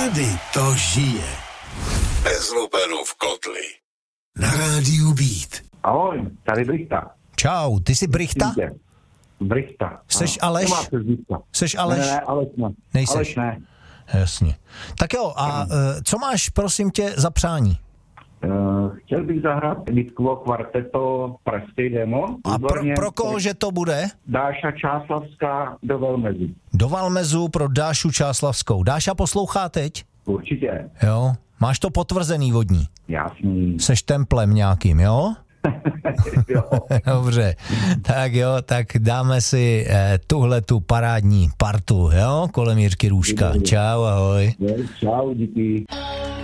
Tady to žije. Bez lupenu v kotli. Na rádiu Beat. Ahoj, tady Brichta. Čau, ty jsi Brichta? Brichta. Seš Aleš? Seš Aleš? Ne, Aleš ne. Nejseš? Aleš ne. Jasně. Tak jo, a co máš, prosím tě, za přání? Chtěl bych zahrát Vítkovo kvarteto Pražský démon. A pro koho, že to bude? Dáša Čáslavská do Velmezu. Do Valmezu pro Dášu Čáslavskou. Dáša poslouchá teď? Určitě. Jo. Máš to potvrzený od ní? Jasný. Seš templem nějakým, jo? Jo. Dobře. Tak jo, tak dáme si tuhle tu parádní partu, jo? Kolem Jirky Růžka. Čau, ahoj. Čau, díky.